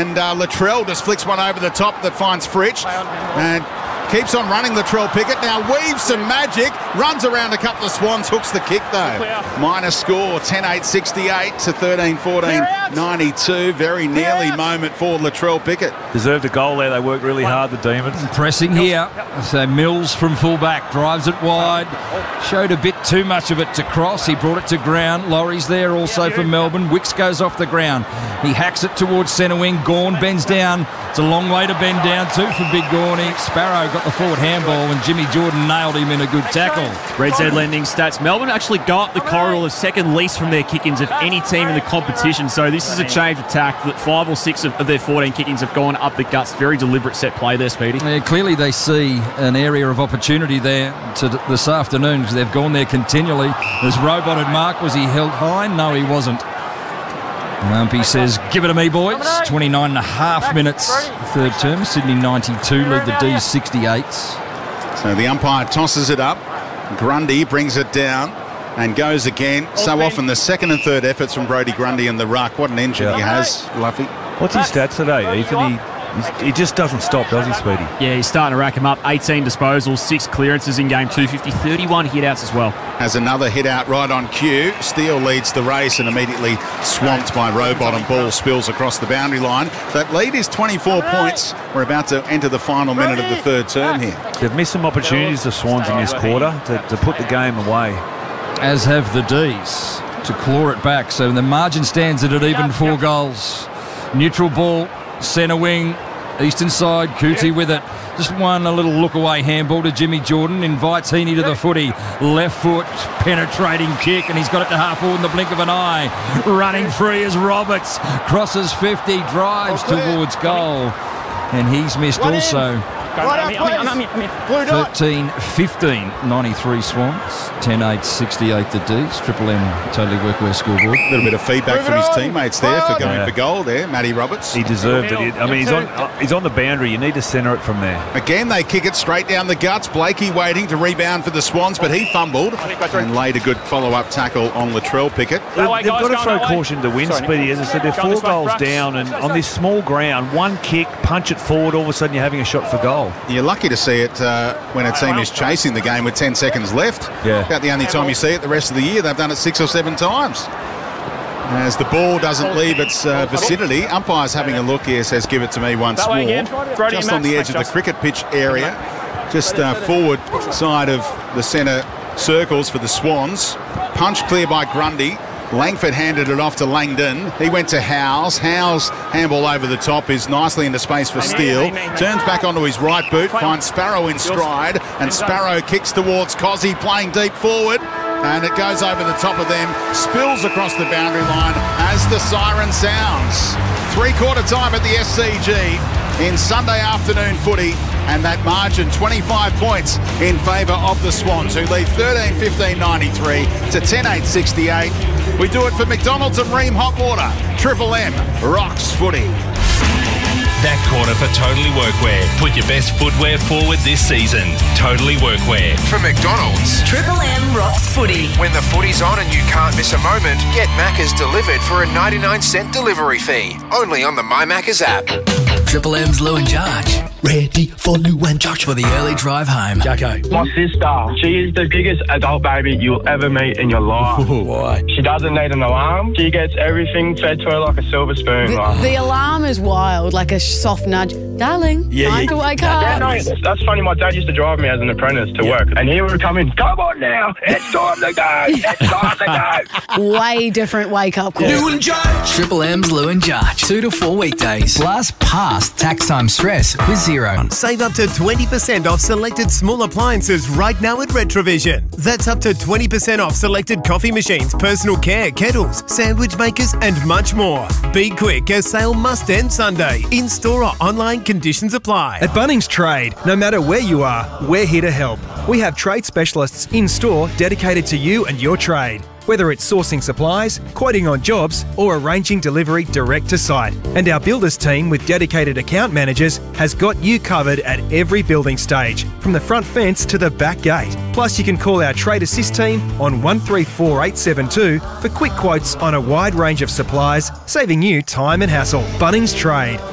And Latrell just flicks one over the top that finds Fritsch. And keeps on running Latrell Pickett. Now weaves some magic. Runs around a couple of Swans. Hooks the kick though. Minor score 10-8-68 to 13-14-92. Very nearly moment for Latrell Pickett. Deserved a goal there. They worked really hard, the Demons. Pressing here. So Mills from fullback drives it wide. Showed a bit too much of it to Cross. He brought it to ground. Laurie's there also for Melbourne. Wicks goes off the ground. He hacks it towards centre wing. Gawn bends down. It's a long way to bend down too for Big Gawny. Sparrow got the forward handball and Jimmy Jordan nailed him in a good tackle. Red Z lending stats. Melbourne actually go up the corridor the second least from their kick-ins of any team in the competition. So this is a change of tack that 5 or 6 of their 14 kick-ins have gone up the guts. Very deliberate set play there, Speedy. Yeah, clearly they see an area of opportunity there this afternoon because they've gone there continually. As roboted Mark, was he held high? No, he wasn't. Lumpy says, give it to me, boys. 29 and a half minutes, third term. Sydney 92, lead the D's 68. So the umpire tosses it up. Grundy brings it down and goes again. So often the second and third efforts from Brodie Grundy in the ruck. What an engine he has, Luffy. What's his stats today, Ethan? He just doesn't stop, does he, Speedy? Yeah, he's starting to rack him up. 18 disposals, 6 clearances in game 250, 31 hit-outs as well. Has another hit-out right on cue. Steele leads the race and immediately swamped by Rowbottom. Ball spills across the boundary line. That lead is 24 points. We're about to enter the final minute of the third term here. They've missed some opportunities, the Swans, in this quarter to put the game away. As have the D's to claw it back. So the margin stands at an even 4 goals. Neutral ball, centre wing, eastern side, Cootsie with it. Just one a little look away handball to Jimmy Jordan. Invites Heaney to the footy. Left foot, penetrating kick, and he's got it to half forward in the blink of an eye. Running free as Roberts. Crosses 50, drives towards goal. And he's missed also. 13-15, 93 Swans. 10-8-68 the D's. Triple M Totally Workwear scoreboard. A little bit of feedback from his teammates there for going for goal there. Matty Roberts. He deserved it. I mean, he's on the boundary. You need to centre it from there. Again, they kick it straight down the guts. Blakey waiting to rebound for the Swans, but he fumbled and laid a good follow-up tackle on Latrell Pickett. They've got to throw caution to win, Speedy. As I said, they're 4 goals down, and on this small ground, one kick, punch it forward, all of a sudden you're having a shot for goal. You're lucky to see it when a team is chasing the game with 10 seconds left. Yeah. About the only time you see it the rest of the year. They've done it 6 or 7 times. As the ball doesn't leave its vicinity, umpire's having a look here, says give it to me once more. Just on the edge of the cricket pitch area, just forward side of the centre circles for the Swans. Punch clear by Grundy. Langford handed it off to Langdon. He went to Howes. Howes, handball over the top, is nicely into space for Steele. Turns back onto his right boot, finds Sparrow in stride, and Sparrow kicks towards Cozzy, playing deep forward. And it goes over the top of them, spills across the boundary line as the siren sounds. 3/4 time at the SCG in Sunday afternoon footy, and that margin 25 points in favour of the Swans, who lead 13-15-93 to 10-8-68. We do it for McDonald's and Ream Hot Water. Triple M rocks footy. That quarter for Totally Workwear. Put your best footwear forward this season. Totally Workwear. From McDonald's. Triple M rocks footy. When the footy's on and you can't miss a moment, get Macca's delivered for a 99-cent delivery fee. Only on the My Macca's app. Triple M's Lou and Jarge. Ready for Lou and Jarge for the early drive home. Jacko. My sister, she is the biggest adult baby you'll ever meet in your life. Why? She doesn't need an alarm. She gets everything fed to her like a silver spoon. The alarm is wild, like a soft nudge. Darling, time to wake up. Yeah, no, that's funny. My dad used to drive me as an apprentice to work, and he would come in, come on now, it's time to go, it's time to go. Way different wake-up call. Lou and Jarge. Triple M's Lou and Jarge. 2 to 4 weekdays. Plus past tax time stress with Xero. Save up to 20% off selected small appliances right now at Retrovision. That's up to 20% off selected coffee machines, personal care, kettles, sandwich makers and much more. Be quick as sale must end Sunday. In-store or online, conditions apply. At Bunnings Trade, no matter where you are, we're here to help. We have trade specialists in-store dedicated to you and your trade. Whether it's sourcing supplies, quoting on jobs, or arranging delivery direct to site. And our builders team with dedicated account managers has got you covered at every building stage, from the front fence to the back gate. Plus, you can call our Trade Assist team on 134872 for quick quotes on a wide range of supplies, saving you time and hassle. Bunnings Trade.